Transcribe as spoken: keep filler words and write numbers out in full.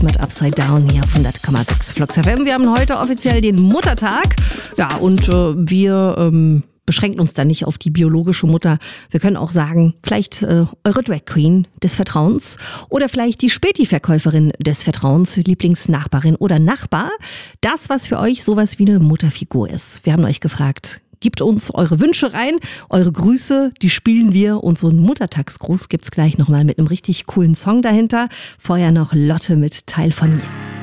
mit Upside Down hier auf hundert Komma sechs Flux F M. Wir haben heute offiziell den Muttertag. Ja, und äh, wir ähm, beschränken uns da nicht auf die biologische Mutter. Wir können auch sagen, vielleicht äh, eure Drag Queen des Vertrauens oder vielleicht die Späti-Verkäuferin des Vertrauens, Lieblingsnachbarin oder Nachbar. Das, was für euch sowas wie eine Mutterfigur ist. Wir haben euch gefragt, gebt uns eure Wünsche rein, eure Grüße, die spielen wir. Und so einen Muttertagsgruß gibt's gleich nochmal mit einem richtig coolen Song dahinter. Vorher noch Lotte mit Teil von mir.